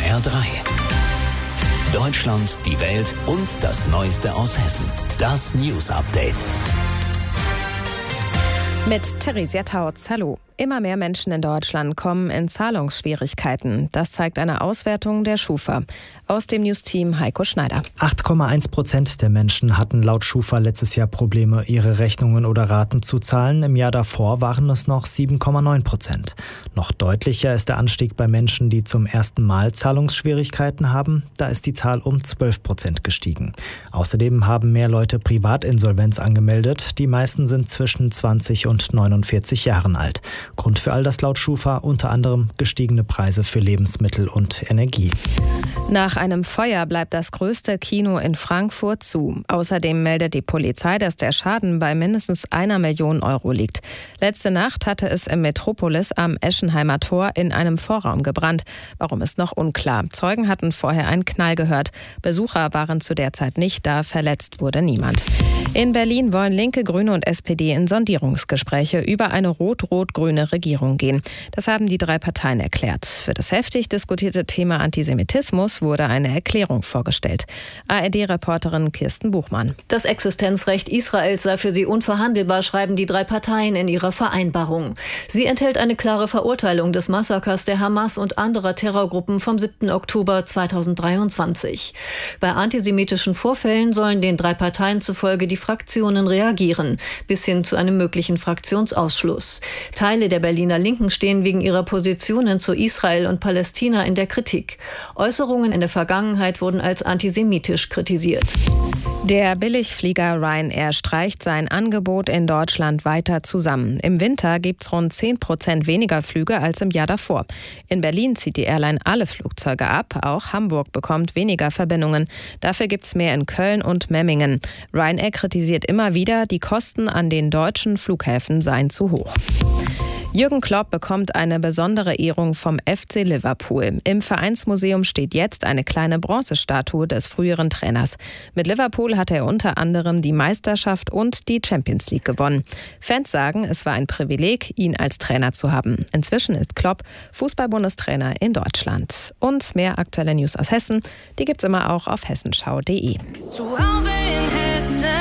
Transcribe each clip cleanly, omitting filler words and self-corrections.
HR3. Deutschland, die Welt und das Neueste aus Hessen. Das News Update. Mit Theresia Tautz. Hallo. Immer mehr Menschen in Deutschland kommen in Zahlungsschwierigkeiten. Das zeigt eine Auswertung der Schufa. Aus dem News-Team Heiko Schneider. 8,1% der Menschen hatten laut Schufa letztes Jahr Probleme, ihre Rechnungen oder Raten zu zahlen. Im Jahr davor waren es noch 7,9%. Noch deutlicher ist der Anstieg bei Menschen, die zum ersten Mal Zahlungsschwierigkeiten haben. Da ist die Zahl um 12% gestiegen. Außerdem haben mehr Leute Privatinsolvenz angemeldet. Die meisten sind zwischen 20 und 49 Jahren alt. Grund für all das laut Schufa unter anderem gestiegene Preise für Lebensmittel und Energie. Nach einem Feuer bleibt das größte Kino in Frankfurt zu. Außerdem meldet die Polizei, dass der Schaden bei mindestens 1 Million Euro liegt. Letzte Nacht hatte es im Metropolis am Eschenheimer Tor in einem Vorraum gebrannt. Warum ist noch unklar. Zeugen hatten vorher einen Knall gehört. Besucher waren zu der Zeit nicht da, verletzt wurde niemand. In Berlin wollen Linke, Grüne und SPD in Sondierungsgespräche über eine rot-rot-grüne Regierung gehen. Das haben die 3 Parteien erklärt. Für das heftig diskutierte Thema Antisemitismus wurde eine Erklärung vorgestellt. ARD-Reporterin Kirsten Buchmann. Das Existenzrecht Israels sei für sie unverhandelbar, schreiben die 3 Parteien in ihrer Vereinbarung. Sie enthält eine klare Verurteilung des Massakers der Hamas und anderer Terrorgruppen vom 7. Oktober 2023. Bei antisemitischen Vorfällen sollen den 3 Parteien zufolge die Fraktionen reagieren, bis hin zu einem möglichen Fraktionsausschluss. Teile der Berliner Linken stehen wegen ihrer Positionen zu Israel und Palästina in der Kritik. Äußerungen in der Vergangenheit wurden als antisemitisch kritisiert. Der Billigflieger Ryanair streicht sein Angebot in Deutschland weiter zusammen. Im Winter gibt es rund 10% weniger Flüge als im Jahr davor. In Berlin zieht die Airline alle Flugzeuge ab. Auch Hamburg bekommt weniger Verbindungen. Dafür gibt es mehr in Köln und Memmingen. Ryanair kritisiert immer wieder, die Kosten an den deutschen Flughäfen seien zu hoch. Jürgen Klopp bekommt eine besondere Ehrung vom FC Liverpool. Im Vereinsmuseum steht jetzt eine kleine Bronzestatue des früheren Trainers. Mit Liverpool hat er unter anderem die Meisterschaft und die Champions League gewonnen. Fans sagen, es war ein Privileg, ihn als Trainer zu haben. Inzwischen ist Klopp Fußball-Bundestrainer in Deutschland. Und mehr aktuelle News aus Hessen, die gibt's immer auch auf hessenschau.de. Zu Hause in Hessen.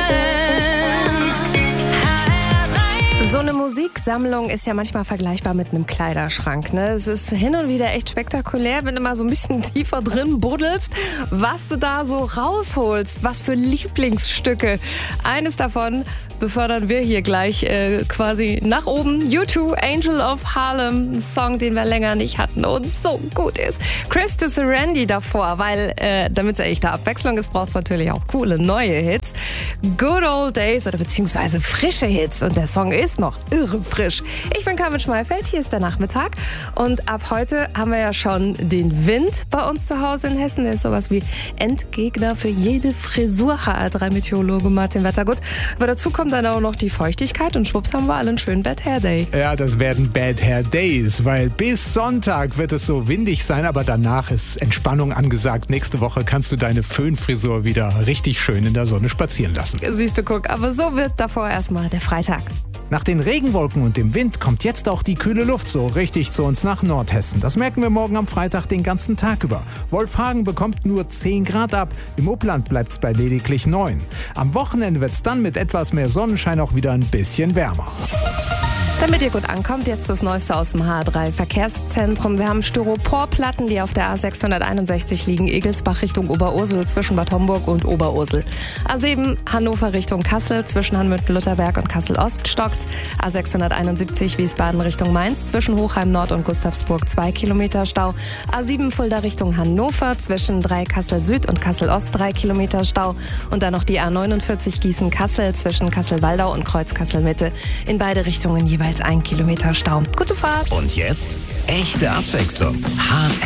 So eine Musiksammlung ist ja manchmal vergleichbar mit einem Kleiderschrank, ne? Es ist hin und wieder echt spektakulär, wenn du mal so ein bisschen tiefer drin buddelst, was du da so rausholst, was für Lieblingsstücke. Eines davon befördern wir hier gleich quasi nach oben. U2, Angel of Harlem, ein Song, den wir länger nicht hatten und so gut ist. Chris Serendy davor, weil damit es echte Abwechslung ist, braucht es natürlich auch coole neue Hits. Good Old Days oder beziehungsweise frische Hits und der Song ist noch irre frisch. Ich bin Carmen Schmeifeld, hier ist der Nachmittag und ab heute haben wir ja schon den Wind bei uns zu Hause in Hessen. Der ist sowas wie Endgegner für jede Frisur, HR3-Meteorologe Martin Wettergut. Aber dazu kommt dann auch noch die Feuchtigkeit und schwupps haben wir alle einen schönen Bad Hair Day. Ja, das werden Bad Hair Days, weil bis Sonntag wird es so windig sein, aber danach ist Entspannung angesagt. Nächste Woche kannst du deine Föhnfrisur wieder richtig schön in der Sonne spazieren lassen. Siehst du, guck, aber so wird davor erstmal der Freitag. Nach den Regenwolken und dem Wind kommt jetzt auch die kühle Luft so richtig zu uns nach Nordhessen. Das merken wir morgen am Freitag den ganzen Tag über. Wolfhagen bekommt nur 10 Grad ab. Im Upland bleibt es bei lediglich 9. Am Wochenende wird es dann mit etwas mehr Sonnenschein auch wieder ein bisschen wärmer. Damit ihr gut ankommt, jetzt das Neueste aus dem HR3-Verkehrszentrum. Wir haben Styroporplatten, die auf der A661 liegen, Egelsbach Richtung Oberursel, zwischen Bad Homburg und Oberursel. A7 Hannover Richtung Kassel, zwischen Hanmünden-Lutherberg und Kassel-Ost stockt's. A671 Wiesbaden Richtung Mainz, zwischen Hochheim Nord und Gustavsburg 2 Kilometer Stau. A7 Fulda Richtung Hannover, zwischen Kassel Süd und Kassel Ost 3 Kilometer Stau. Und dann noch die A49 Gießen-Kassel, zwischen Kassel-Waldau und Kreuz-Kassel-Mitte. In beide Richtungen jeweils 1 Kilometer Stau. Gute Fahrt! Und jetzt echte Abwechslung. HR